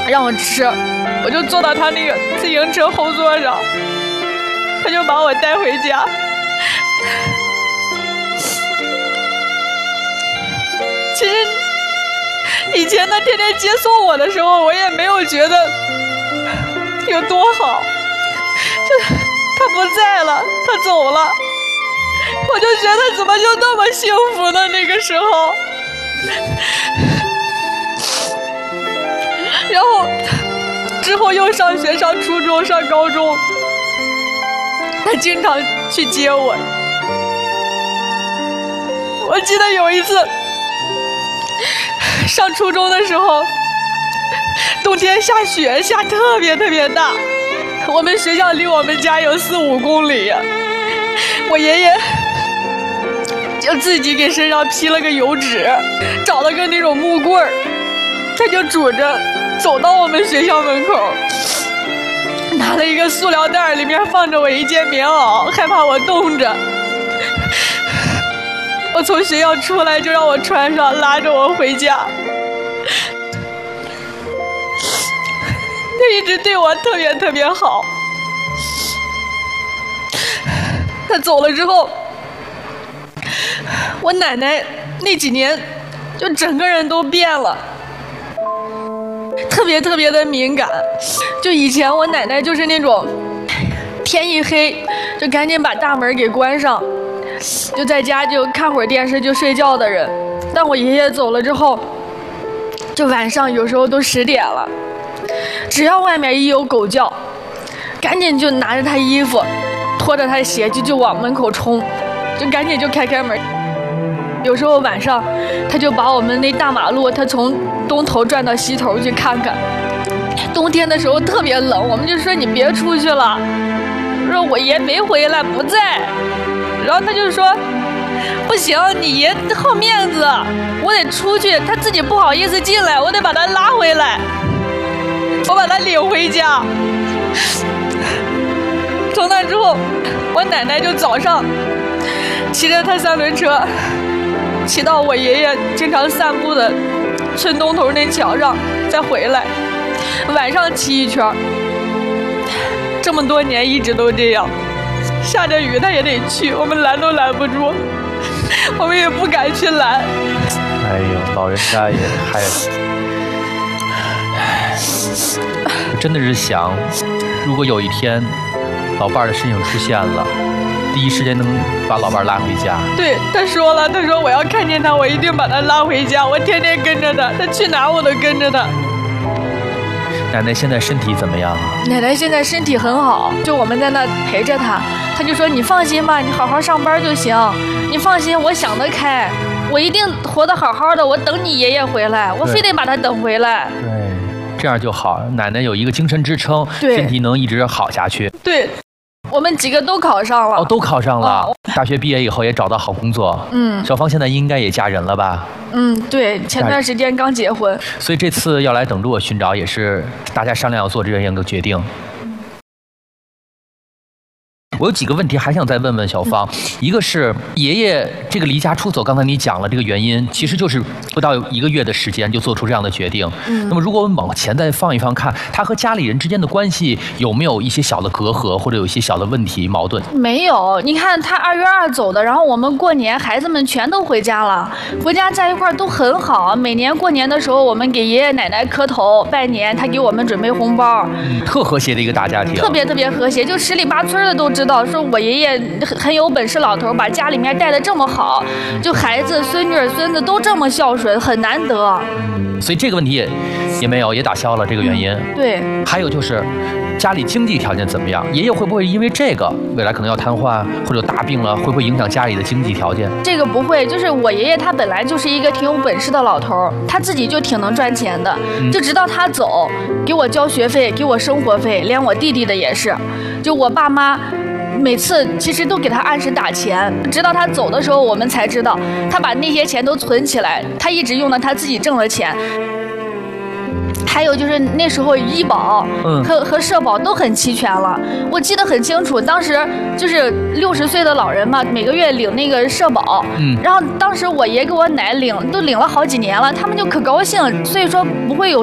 让我吃，我就坐到他那个自行车后座上，他就把我带回家。其实以前他天天接送我的时候，我也没有觉得有多好，就他不在了，他走了，我就觉得怎么就那么幸福呢？那个时候，然后之后又上学，上初中，上高中，他经常去接我。我记得有一次上初中的时候，冬天下雪，下特别大，我们学校离我们家有4、5公里，我爷爷就自己给身上披了个油纸，找了个那种木棍儿，他就拄着走到我们学校门口，拿了一个塑料袋，里面放着我一件棉袄，害怕我冻着。我从学校出来就让我穿上，拉着我回家。他一直对我特别好。他走了之后，我奶奶那几年就整个人都变了，特别的敏感。就以前我奶奶就是那种天一黑就赶紧把大门给关上，就在家就看会儿电视就睡觉的人。但我爷爷走了之后，就晚上有时候都10点了，只要外面一有狗叫，赶紧就拿着他衣服，拖着他的鞋就往门口冲，就赶紧就开门。有时候晚上他就把我们那大马路，他从东头转到西头去看看。冬天的时候特别冷，我们就说你别出去了，说我爷没回来，不在。然后他就说不行，你爷好面子，我得出去，他自己不好意思进来，我得把他拉回来，我把他领回家。从那之后，我奶奶就早上骑着他3轮车，骑到我爷爷经常散步的村东头那桥上，再回来，晚上骑一圈。这么多年一直都这样，下着雨他也得去，我们拦都拦不住，我们也不敢去拦。 哎呦，老人家也太……真的是想，如果有一天老伴儿的身影出现了，第一时间能把老伴儿拉回家。 对，他说了，他说我要看见他，我一定把他拉回家，我天天跟着他，他去哪我都跟着他。 奶奶现在身体怎么样啊？ 奶奶现在身体很好，就我们在那陪着她，她就说你放心吧，你好好上班就行，你放心，我想得开，我一定活得好好的，我等你爷爷回来，我非得把他等回来。 对，这样就好，奶奶有一个精神支撑，身体能一直好下去。 对，我们几个都考上了。 哦，都考上了，大学毕业以后也找到好工作。小芳现在应该也嫁人了吧？ 对，前段时间刚结婚。 所以这次要来等着我寻找，也是大家商量要做这样一个决定。我有几个问题还想再问问小芳，一个是爷爷这个离家出走，刚才你讲了这个原因，其实就是不到1个月的时间就做出这样的决定。那么如果我们往前再放一放看，他和家里人之间的关系有没有一些小的隔阂，或者有一些小的问题矛盾？ 没有，你看他2月2走的，然后我们过年孩子们全都回家了，回家在一块儿都很好。每年过年的时候，我们给爷爷奶奶磕头拜年，他给我们准备红包， 特和谐的一个大家庭， 特别和谐，就10里8村的都知道，说我爷爷很有本事，老头把家里面带得这么好，就孩子、孙女、孙子都这么孝顺，很难得。 所以这个问题也没有，也打消了这个原因。 对， 还有就是家里经济条件怎么样？爷爷会不会因为这个未来可能要瘫痪或者大病了，会不会影响家里的经济条件？ 这个不会，就是我爷爷他本来就是一个挺有本事的老头，他自己就挺能赚钱的，就直到他走，给我交学费，给我生活费，连我弟弟的也是，就我爸妈每次其实都给他按时打钱，直到他走的时候，我们才知道他把那些钱都存起来，他一直用的他自己挣的钱。还有就是那时候医保和社保都很齐全了，我记得很清楚，当时就是60岁的老人嘛，每个月领那个社保，然后当时我爷给我奶都领了好几年了，他们就可高兴，所以说不会有